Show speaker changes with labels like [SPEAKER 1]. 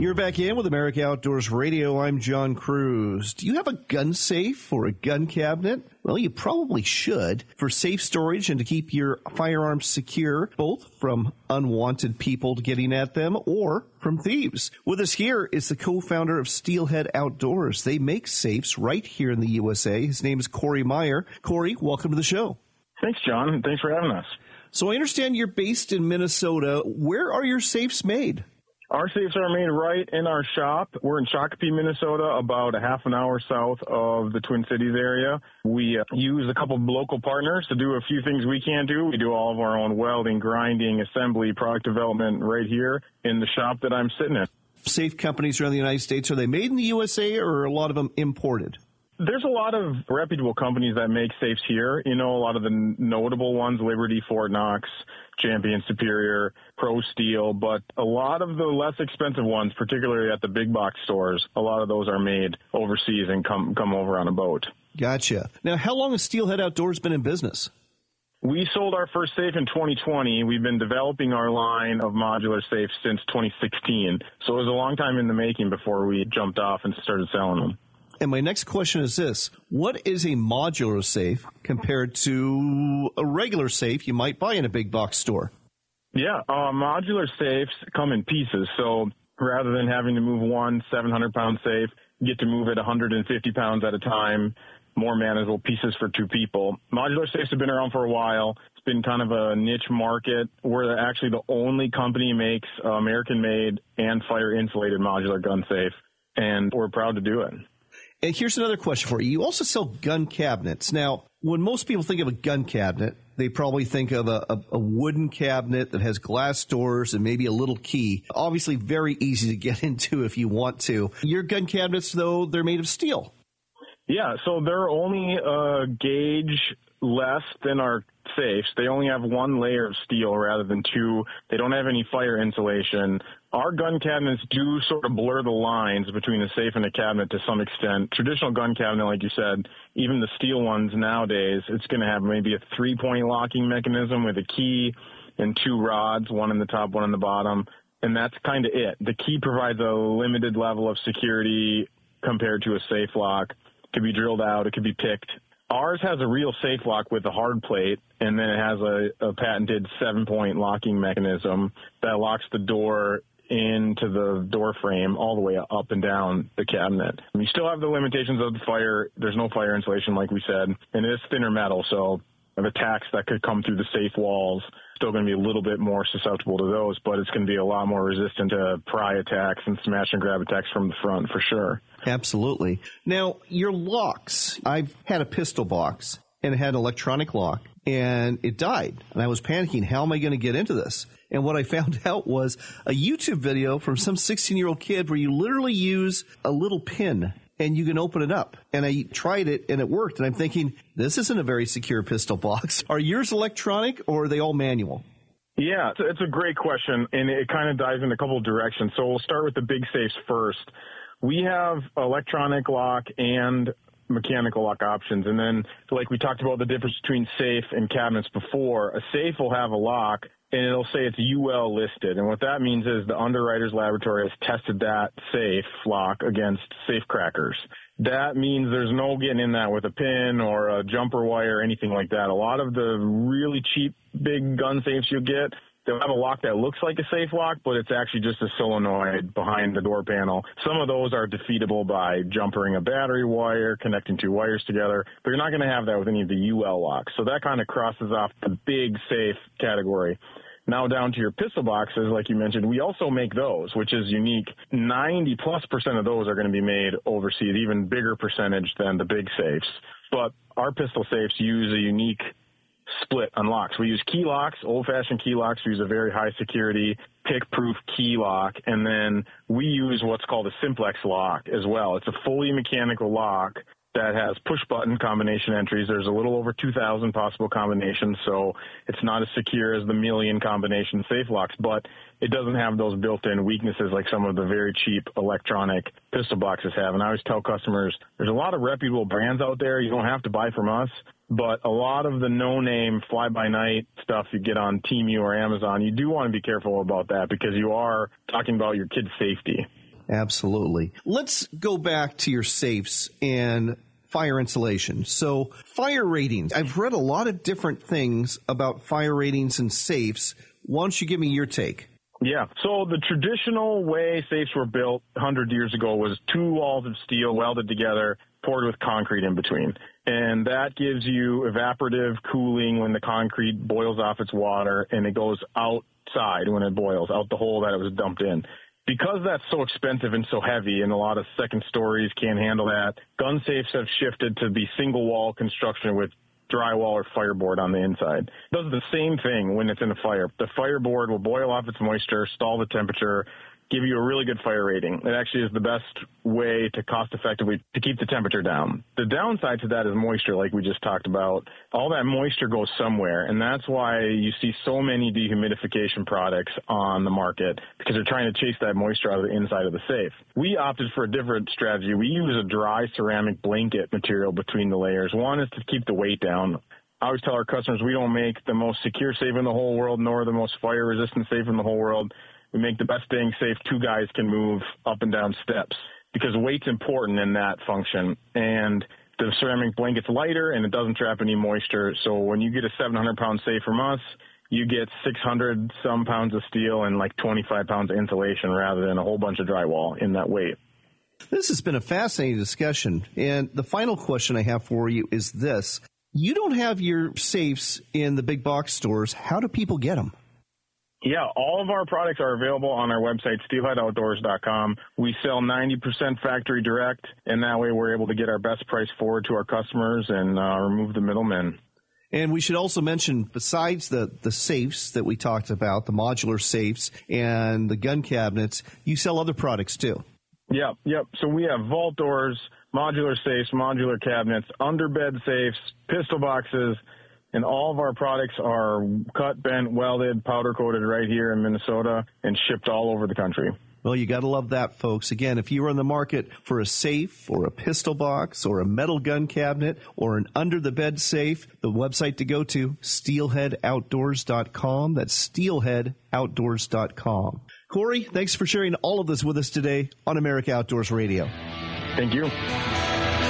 [SPEAKER 1] You're back in with America Outdoors Radio. I'm John Cruz. Do you have a gun safe or a gun cabinet? Well, you probably should for safe storage and to keep your firearms secure, both from unwanted people getting at them or from thieves. With us here is the co-founder of Steelhead Outdoors. They make safes right here in the USA. His name is Corey Meyer. Corey, welcome to the show.
[SPEAKER 2] Thanks, John. Thanks for having us.
[SPEAKER 1] So I understand you're based in Minnesota. Where are your safes made?
[SPEAKER 2] Our safes are made right in our shop. We're in Shakopee, Minnesota, about a half an hour south of the Twin Cities area. We use a couple of local partners to do a few things we can't do. We do all of our own welding, grinding, assembly, product development right here in the shop that I'm sitting in.
[SPEAKER 1] Safe companies around the United States, are they made in the USA or are a lot of them imported?
[SPEAKER 2] There's a lot of reputable companies that make safes here. You know, a lot of the notable ones, Liberty, Fort Knox, Champion, Superior, Pro Steel, but a lot of the less expensive ones, particularly at the big box stores, a lot of those are made overseas and come over on a boat.
[SPEAKER 1] Gotcha. Now, how long has Steelhead Outdoors been in business?
[SPEAKER 2] We sold our first safe in 2020. We've been developing our line of modular safes since 2016. So it was a long time in the making before we jumped off and started selling them.
[SPEAKER 1] And my next question is this. What is a modular safe compared to a regular safe you might buy in a big box store?
[SPEAKER 2] Yeah, modular safes come in pieces. So rather than having to move one 700-pound safe, you get to move it 150 pounds at a time, more manageable pieces for two people. Modular safes have been around for a while. It's been kind of a niche market. We're actually the only company makes American-made and fire-insulated modular gun safe, and we're proud to do it.
[SPEAKER 1] And here's another question for you. You also sell gun cabinets. Now, when most people think of a gun cabinet, they probably think of a wooden cabinet that has glass doors and maybe a little key. Obviously, very easy to get into if you want to. Your gun cabinets, though, they're made of steel.
[SPEAKER 2] Yeah, so they're only a gauge less than our safes. They only have one layer of steel rather than two. They don't have any fire insulation. Our gun cabinets do sort of blur the lines between the safe and the cabinet to some extent. Traditional gun cabinet, like you said, even the steel ones nowadays, it's going to have maybe a 3-point locking mechanism with a key and two rods, one in the top, one in the bottom, and that's kind of it. The key provides a limited level of security compared to a safe lock. It could be drilled out, it could be picked. Ours has a real safe lock with a hard plate, and then it has a patented 7-point locking mechanism that locks the door into the door frame all the way up and down the cabinet. You still have the limitations of the fire. There's no fire insulation, like we said, and it is thinner metal, so of attacks that could come through the safe walls, still going to be a little bit more susceptible to those, but it's going to be a lot more resistant to pry attacks and smash and grab attacks from the front for sure.
[SPEAKER 1] Absolutely. Now, your locks, I've had a pistol box and it had an electronic lock and it died. And I was panicking, how am I going to get into this? And what I found out was a YouTube video from some 16-year-old kid where you literally use a little pin and you can open it up. And I tried it and it worked. And I'm thinking, this isn't a very secure pistol box. Are yours electronic or are they all manual?
[SPEAKER 2] Yeah, it's a great question, and it kind of dives in a couple of directions. So we'll start with the big safes first. We have electronic lock and mechanical lock options. And then, like we talked about the difference between safe and cabinets before, a safe will have a lock and it'll say it's UL listed. And what that means is the underwriter's laboratory has tested that safe lock against safe crackers. That means there's no getting in that with a pin or a jumper wire or anything like that. A lot of the really cheap big gun safes you get, they'll have a lock that looks like a safe lock, but it's actually just a solenoid behind the door panel. Some of those are defeatable by jumpering a battery wire, connecting two wires together, but you're not going to have that with any of the UL locks. So that kind of crosses off the big safe category. Now down to your pistol boxes, like you mentioned, we also make those, which is unique. 90+% of those are going to be made overseas, even bigger percentage than the big safes. But our pistol safes use a unique split on locks. We use key locks, old-fashioned key locks. We use a very high security, pick-proof key lock, and then we use what's called a simplex lock as well. It's a fully mechanical lock that has push-button combination entries. There's a little over 2,000 possible combinations, so it's not as secure as the million combination safe locks, but it doesn't have those built-in weaknesses like some of the very cheap electronic pistol boxes have. And I always tell customers, there's a lot of reputable brands out there. You don't have to buy from us, but a lot of the no-name fly-by-night stuff you get on Temu or Amazon, you do want to be careful about that because you are talking about your kid's safety.
[SPEAKER 1] Absolutely. Let's go back to your safes and fire insulation. So fire ratings. I've read a lot of different things about fire ratings and safes. Why don't you give me your take?
[SPEAKER 2] Yeah. So the traditional way safes were built 100 years ago was 2 walls of steel welded together, poured with concrete in between. And that gives you evaporative cooling when the concrete boils off its water and it goes outside when it boils, out the hole that it was dumped in. Because that's so expensive and so heavy and a lot of second stories can't handle that, gun safes have shifted to be single wall construction with drywall or fireboard on the inside. It does the same thing when it's in a fire. The fireboard will boil off its moisture, stall the temperature, give you a really good fire rating. It actually is the best way to cost effectively to keep the temperature down. The downside to that is moisture, like we just talked about. All that moisture goes somewhere, and that's why you see so many dehumidification products on the market, because they're trying to chase that moisture out of the inside of the safe. We opted for a different strategy. We use a dry ceramic blanket material between the layers. One is to keep the weight down. I always tell our customers we don't make the most secure safe in the whole world, nor the most fire-resistant safe in the whole world. We make the best dang safe 2 guys can move up and down steps, because weight's important in that function. And the ceramic blanket's lighter and it doesn't trap any moisture. So when you get a 700-pound safe from us, you get 600 some pounds of steel and like 25 pounds of insulation rather than a whole bunch of drywall in that weight.
[SPEAKER 1] This has been a fascinating discussion. And the final question I have for you is this. You don't have your safes in the big box stores. How do people get them?
[SPEAKER 2] Yeah, all of our products are available on our website, steelheadoutdoors.com. We sell 90% factory direct, and that way we're able to get our best price forward to our customers and remove the middlemen.
[SPEAKER 1] And we should also mention, besides the safes that we talked about, the modular safes and the gun cabinets, you sell other products too.
[SPEAKER 2] Yep. So we have vault doors, modular safes, modular cabinets, underbed safes, pistol boxes, and all of our products are cut, bent, welded, powder coated right here in Minnesota and shipped all over the country.
[SPEAKER 1] Well, you got to love that, folks. Again, if you are in the market for a safe or a pistol box or a metal gun cabinet or an under-the-bed safe, the website to go to, steelheadoutdoors.com. That's steelheadoutdoors.com. Corey, thanks for sharing all of this with us today on America Outdoors Radio.
[SPEAKER 2] Thank you.